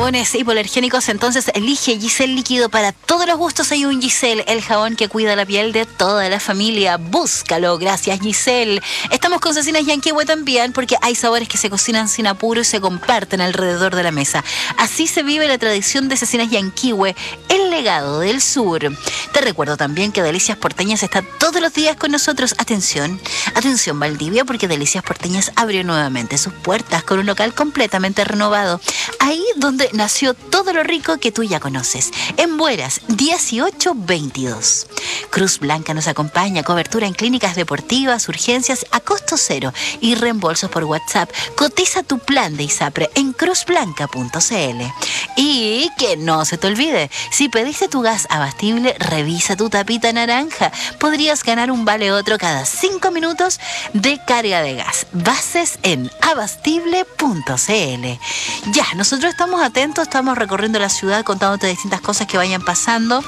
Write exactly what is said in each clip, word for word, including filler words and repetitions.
jabones hipoalergénicos, entonces elige Giselle Líquido. Para todos los gustos hay un Giselle, el jabón que cuida la piel de toda la familia. Búscalo, gracias Giselle. Estamos con Cecinas Yanquihue también, porque hay sabores que se cocinan sin apuro y se comparten alrededor de la mesa. Así se vive la tradición de Cecinas Yanquihue, el legado del sur. Te recuerdo también que Delicias Porteñas está todos los días con nosotros. Atención, atención Valdivia, porque Delicias Porteñas abrió nuevamente sus puertas con un local completamente renovado. Ahí donde nació todo lo rico que tú ya conoces. En Bueras, dieciocho veintidós. Cruz Blanca nos acompaña. Cobertura en clínicas deportivas, urgencias a costo cero y reembolsos por WhatsApp. Cotiza tu plan de ISAPRE en cruz blanca punto c l. Y que no se te olvide, si pediste tu gas abastible, revisa tu tapita naranja. Podrías ganar un vale otro cada cinco minutos de carga de gas. Bases en abastible punto c l. Ya, nosotros estamos atentos, estamos recorriendo la ciudad contándote distintas cosas que vayan pasando.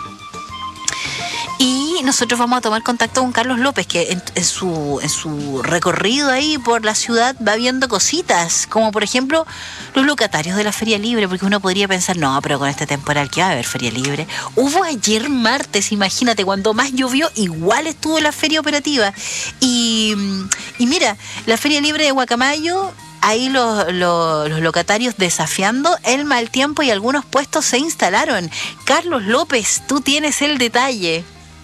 Y nosotros vamos a tomar contacto con Carlos López, que en, en, su, en su recorrido ahí por la ciudad va viendo cositas, como por ejemplo los locatarios de la Feria Libre, porque uno podría pensar, no, pero con este temporal que va a haber Feria Libre. Hubo ayer martes, imagínate, cuando más llovió, igual estuvo la feria operativa. Y, y mira, la Feria Libre de Guacamayo... Ahí los, los, los locatarios desafiando el mal tiempo y algunos puestos se instalaron. Carlos López, tú tienes el detalle.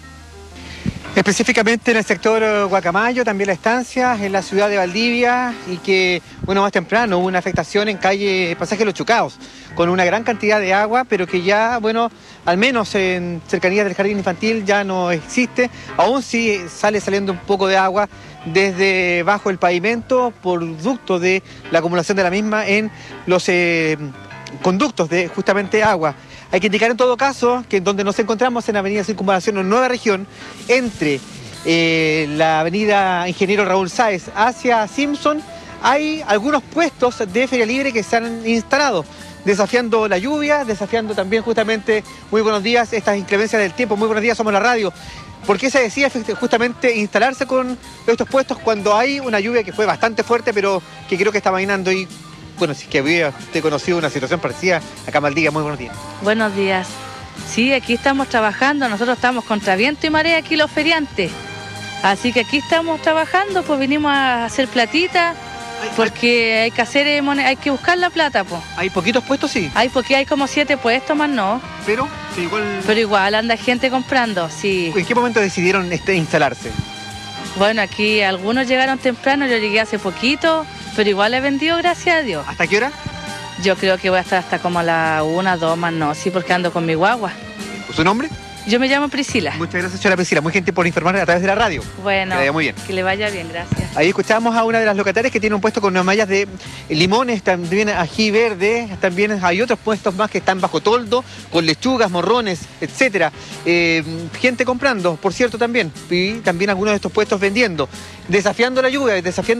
Específicamente en el sector Guacamayo, también la estancia, en la ciudad de Valdivia, y que, bueno, más temprano hubo una afectación en calle Pasaje Los Chucaos, con una gran cantidad de agua, pero que ya, bueno, al menos en cercanías del jardín infantil ya no existe. Aún sí sale saliendo un poco de agua desde bajo el pavimento, producto de la acumulación de la misma en los eh, conductos de justamente agua. Hay que indicar en todo caso que donde nos encontramos en Avenida Circunvalación o Nueva Región, entre eh, la Avenida Ingeniero Raúl Sáez hacia Simpson, hay algunos puestos de Feria Libre que se han instalado, desafiando la lluvia, desafiando también justamente, muy buenos días, estas inclemencias del tiempo. Muy buenos días, somos la radio. ¿Por qué se decía justamente instalarse con estos puestos cuando hay una lluvia que fue bastante fuerte, pero que creo que está mainando? Y bueno, si es que había usted conocido una situación parecida acá en Valdivia. Muy buenos días. Buenos días. Sí, aquí estamos trabajando, nosotros estamos contra viento y marea aquí los feriantes. Así que aquí estamos trabajando, pues vinimos a hacer platita, porque hay que hacer, hay que buscar la plata, pues. ¿Hay poquitos puestos, sí? Hay, porque hay como siete puestos más, no. Pero, sí, igual... Pero igual anda gente comprando, sí. ¿En qué momento decidieron este, instalarse? Bueno, aquí algunos llegaron temprano, yo llegué hace poquito, pero igual he vendido, gracias a Dios. ¿Hasta qué hora? Yo creo que voy a estar hasta como a la una, dos más, no, sí, porque ando con mi guagua. ¿Su nombre? Yo me llamo Priscila. Muchas gracias, señora Priscila. Muy gentil por informar a través de la radio. Bueno, que le vaya muy bien. Que le vaya bien, gracias. Ahí escuchamos a una de las locatarias que tiene un puesto con unas mallas de limones, también ají verde, también hay otros puestos más que están bajo toldo, con lechugas, morrones, etcétera. Eh, gente comprando, por cierto, también. Y también algunos de estos puestos vendiendo, desafiando la lluvia, desafiando